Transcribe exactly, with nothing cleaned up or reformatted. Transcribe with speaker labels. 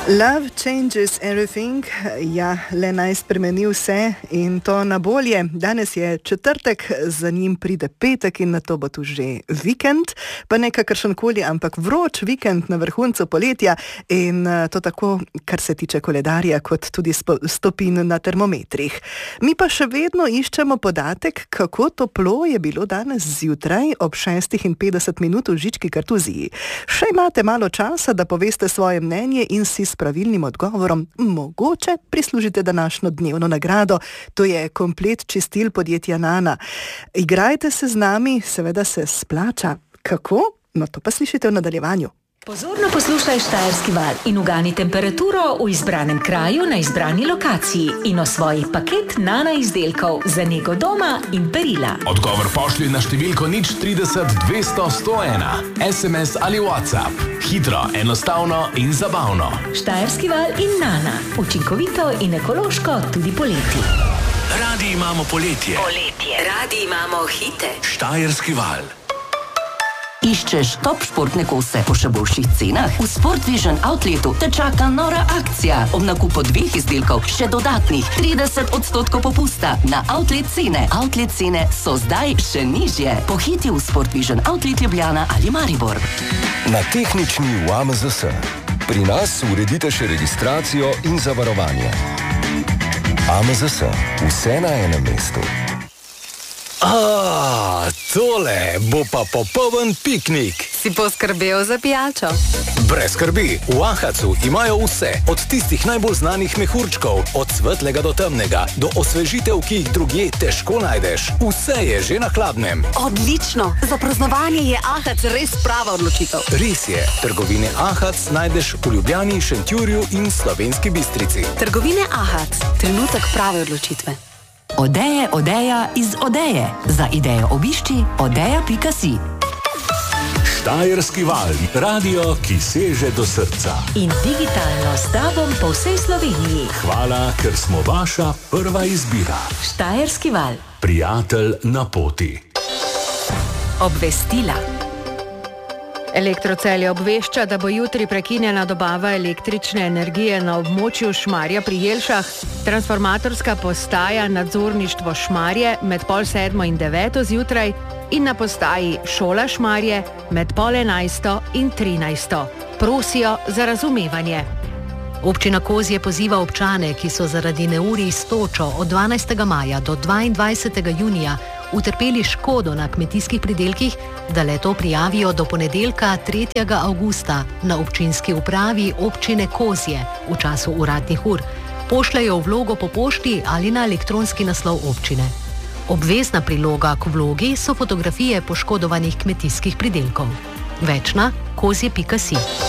Speaker 1: Love changes everything, ja, le naj spremeni vse in to na bolje. Danes je četrtek, za njim pride petek in na to bo tu že vikend, pa ne kakršenkoli, ampak vroč vikend na vrhuncu poletja in to tako, kar se tiče koledarja, kot tudi stopinj na termometrih. Mi pa še vedno iščemo podatek, kako toplo je bilo danes zjutraj ob šestih in petdeset minut v Žički Kartuziji. Še imate malo časa, da poveste svoje mnenje in si s pravilnim odgovorom mogoče prislužite današnjo dnevno nagrado. To je komplet čistil podjetja Nana. Igrajte se z nami, seveda se splača. Kako? No, to pa slišite v nadaljevanju.
Speaker 2: Pozorno poslušaj Štajerski val in ugani temperaturo v izbranem kraju na izbrani lokaciji in osvoji paket Nana izdelkov za nego doma in perila.
Speaker 3: Odgovor pošlji na številko nič trideset dvesto sto ena, es em es ali WhatsApp. Hitro, enostavno in zabavno.
Speaker 2: Štajerski val in Nana. Učinkovito in ekološko tudi poleti.
Speaker 3: Radi imamo poletje.
Speaker 2: Poletje. Radi imamo hite.
Speaker 3: Štajerski val.
Speaker 4: Iščeš top športne kose po še boljših cenah? V Sport Vision Outletu te čaka nora akcija. Ob nakupu dveh izdelkov še dodatnih trideset odstotkov popusta na outlet cene. Outlet cene so zdaj še nižje. Pohiti v Sport Vision Outlet Ljubljana ali Maribor.
Speaker 5: Na tehnični v A M Z S. Pri nas uredite še registracijo in zavarovanje. A M Z S. Vse na enem mestu.
Speaker 6: A, tole bo pa popoln piknik.
Speaker 7: Si poskrbel za pijačo?
Speaker 6: Brez skrbi, v Ahacu imajo vse, od tistih najbolj znanih mehurčkov, od svetlega do temnega, do osvežitev, ki jih drugje težko najdeš. Vse je že na hladnem.
Speaker 7: Odlično, za praznovanje je Ahac res prava odločitev.
Speaker 6: Res je, trgovine Ahac najdeš v Ljubljani, Šentjurju in Slovenski Bistrici.
Speaker 7: Trgovine Ahac, trenutek prave odločitve.
Speaker 4: Odeje, odeja iz Odeje. Za idejo obišči odeja pika si.
Speaker 3: Štajerski val, radio, ki seže do srca.
Speaker 2: In digitalno s tobom po vsej Sloveniji.
Speaker 3: Hvala, ker smo vaša prva izbira.
Speaker 2: Štajerski val.
Speaker 3: Prijatelj na poti.
Speaker 2: Obvestila.
Speaker 8: Elektrocelje obvešča, da bo jutri prekinjena dobava električne energije na območju Šmarja pri Jelšah. Transformatorska postaja nadzorništvo Šmarje med pol sedmo in deveto zjutraj in na postaji Šola Šmarje med pol enajsto in trinajsto. Prosijo za razumevanje.
Speaker 9: Občina Kozje poziva občane, ki so zaradi neurij s točo od dvanajstega maja do dvaindvajsetega junija utrpeli škodo na kmetijskih pridelkih, da le-to prijavijo do ponedeljka tretjega avgusta na občinski upravi občine Kozje v času uradnih ur. Pošljajo vlogo po pošti ali na elektronski naslov občine. Obvezna priloga k vlogi so fotografije poškodovanih kmetijskih pridelkov. Več na kozje pika si.